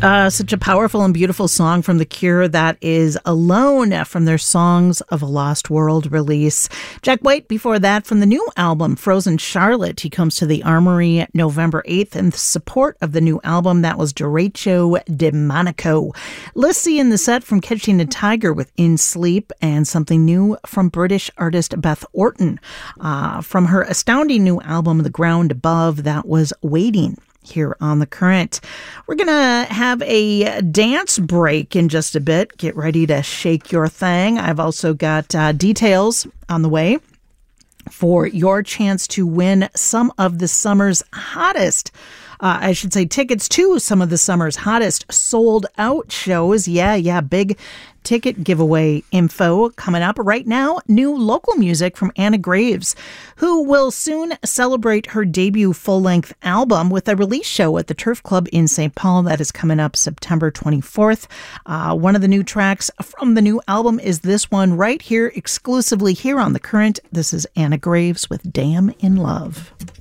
Such a powerful and beautiful song from The Cure. That is Alone from their Songs of a Lost World release. Jack White before that from the new album Frozen Charlotte. He comes to the Armory November 8th in support of the new album. That was Derecho de Monaco. Lissy in the set from Catching a Tiger with In Sleep, and something new from British artist Beth Orton. From her astounding new album The Ground Above, that was Waiting. Here on The Current. We're going to have a dance break in just a bit. Get ready to shake your thing. I've also got details on the way for your chance to win some of the summer's hottest, tickets to some of the summer's hottest sold out shows. Yeah, big ticket giveaway info coming up right now. New local music from Anna Graves, who will soon celebrate her debut full-length album with a release show at the Turf Club in St. Paul. That is coming up September 24th. One of the new tracks from the new album is this one right here, exclusively here on The Current. This is Anna Graves with Damn in Love.